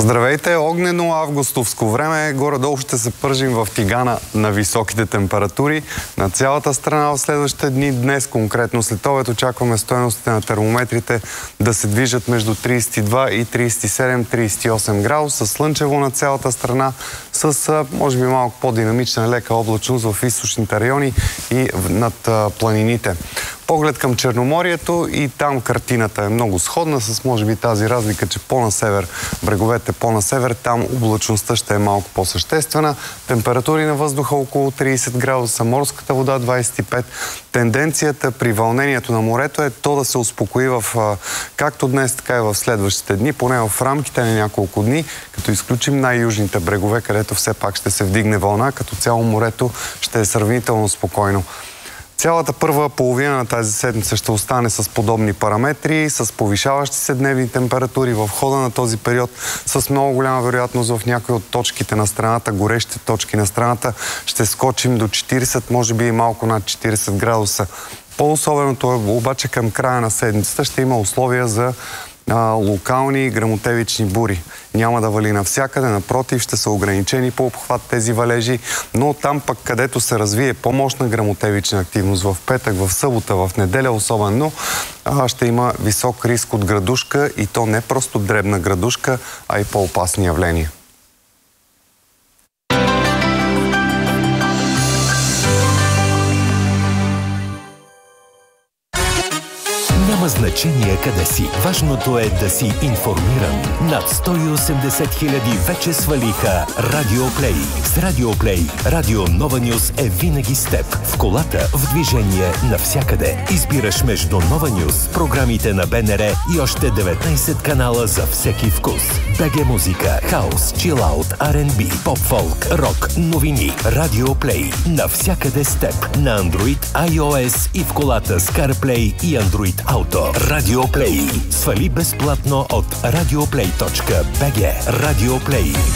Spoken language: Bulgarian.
Здравейте! Огнено августовско време. Горе-долу ще се пържим в тигана на високите температури на цялата страна в следващите дни. Днес конкретно след обед очакваме стойностите на термометрите да се движат между 32 и 37-38 градуса. Слънчево на цялата страна с може би малко по-динамична лека облачност в източните райони и над планините. Поглед към Черноморието и там картината е много сходна, с може би тази разлика, че по-на север, бреговете по-на север, там облачността ще е малко по-съществена. Температури на въздуха около 30 градуса, морската вода 25. Тенденцията при вълнението на морето е то да се успокои както днес, така и в следващите дни, поне в рамките на няколко дни, като изключим най-южните брегове, където все пак ще се вдигне вълна, като цяло морето ще е сравнително спокойно. Цялата първа половина на тази седмица ще остане с подобни параметри, с повишаващи се дневни температури в хода на този период, с много голяма вероятност в някои от точките на страната, горещите точки на страната, ще скочим до 40, може би и малко над 40 градуса. По-особеното е обаче към края на седмицата ще има условия за локални гръмотевични бури. Няма да вали навсякъде, напротив, ще са ограничени по обхват тези валежи, но там пък, където се развие по-мощна гръмотевична активност в петък, в събота, в неделя особено, ще има висок риск от градушка и то не просто дребна градушка, а и по-опасни явления. Няма значение къде си. Важното е да си информиран. Над 180 хиляди вече свалиха Радиоплей. С Радиоплей Радио Нова Нюс е винаги с теб. В колата, в движение, навсякъде. Избираш между Нова Нюс, програмите на БНР и още 19 канала за всеки вкус. БГ музика, хаус, чилаут, R&B, поп-фолк, рок, новини. Радиоплей. Навсякъде с теб. На Android, iOS и в колата с CarPlay и Android Auto. Радиоплей. Свали безплатно от radioplay.bg. Радиоплей.